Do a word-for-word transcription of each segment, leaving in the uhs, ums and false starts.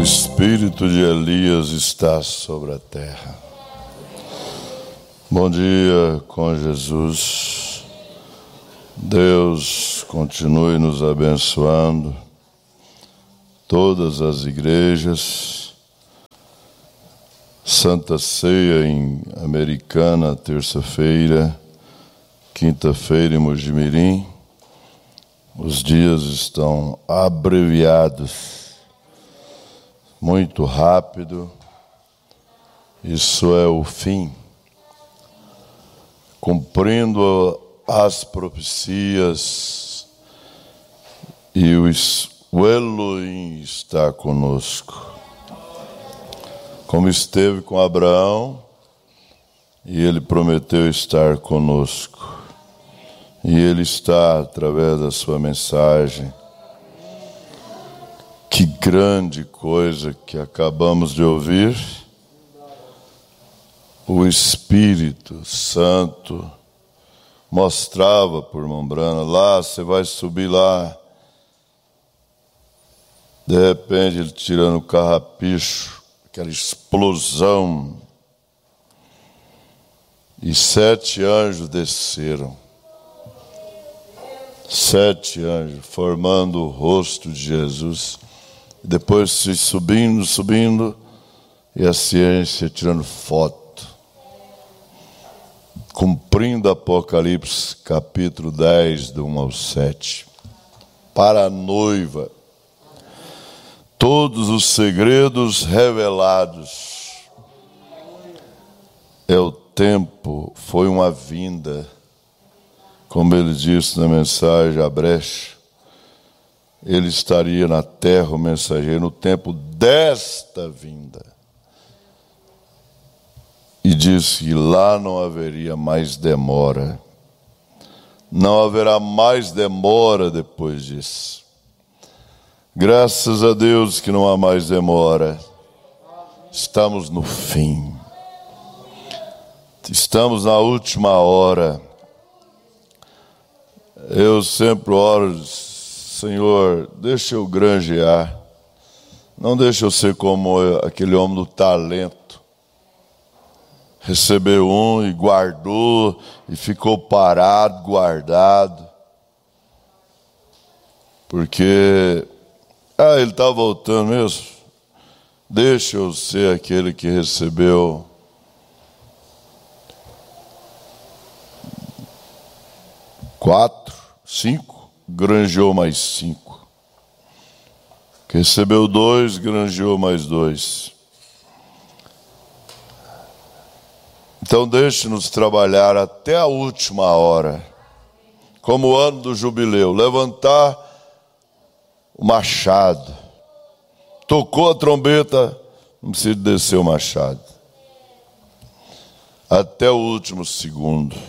espírito de Elias está sobre a terra. Bom dia com Jesus. Deus continue nos abençoando. Todas as igrejas. Santa Ceia em Americana, terça-feira. Quinta-feira em Mojimirim. Os dias estão abreviados. Muito rápido. Isso é o fim. Cumprindo as profecias, e o Elohim está conosco. Como esteve com Abraão, e ele prometeu estar conosco. E ele está através da sua mensagem. Que grande coisa que acabamos de ouvir. O Espírito Santo mostrava por Mombrana, lá, você vai subir lá. De repente ele tirando o carrapicho, aquela explosão. E sete anjos desceram. Sete anjos, formando o rosto de Jesus. Depois se subindo, subindo, e a ciência tirando foto. Cumprindo Apocalipse, capítulo dez, do um ao sete. Para a noiva, todos os segredos revelados. É o tempo, foi uma vinda. Como ele disse na mensagem, a brecha. Ele estaria na terra, o mensageiro, no tempo desta vinda. E disse que lá não haveria mais demora. Não haverá mais demora depois disso. Graças a Deus que não há mais demora. Estamos no fim. Estamos na última hora. Eu sempre oro, Senhor, deixa eu granjear. Não deixa eu ser como aquele homem do talento. Recebeu um e guardou, e ficou parado, guardado. Porque, ah, ele está voltando mesmo. Deixa eu ser aquele que recebeu quatro, cinco, granjeou mais cinco. Que recebeu dois, granjeou mais dois. Então deixe-nos trabalhar até a última hora, como o ano do jubileu, levantar o machado. Tocou a trombeta, não precisa descer o machado. Até o último segundo.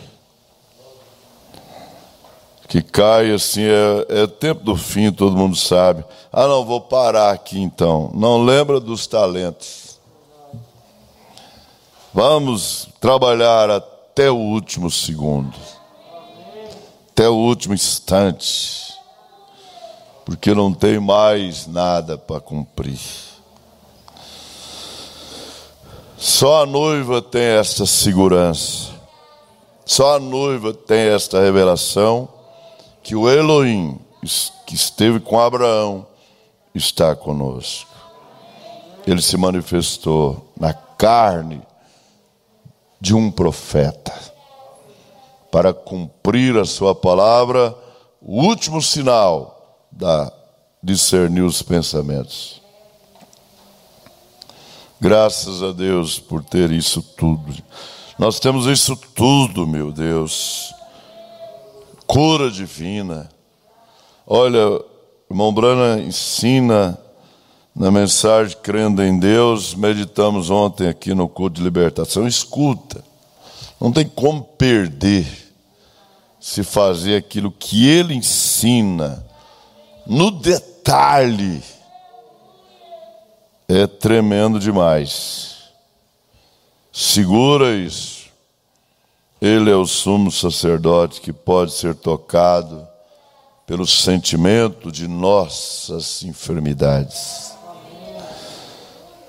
Que cai assim, é, é tempo do fim, todo mundo sabe. Ah, não, vou parar aqui então. Não lembra dos talentos. Vamos trabalhar até o último segundo. Até o último instante. Porque não tem mais nada para cumprir. Só a noiva tem esta segurança. Só a noiva tem esta revelação. Que o Elohim, que esteve com Abraão, está conosco. Ele se manifestou na carne de um profeta, para cumprir a sua palavra, o último sinal da discernir os pensamentos. Graças a Deus por ter isso tudo. Nós temos isso tudo, meu Deus. Cura divina. Olha, o irmão Brana ensina na mensagem Crendo em Deus. Meditamos ontem aqui no culto de libertação. Escuta, não tem como perder se fazer aquilo que ele ensina no detalhe. É tremendo demais. Segura isso. Ele é o sumo sacerdote que pode ser tocado pelo sentimento de nossas enfermidades.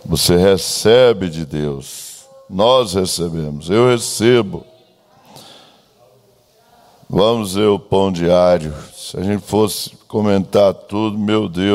Você recebe de Deus. Nós recebemos. Eu recebo. Vamos ver o pão diário. Se a gente fosse comentar tudo, meu Deus.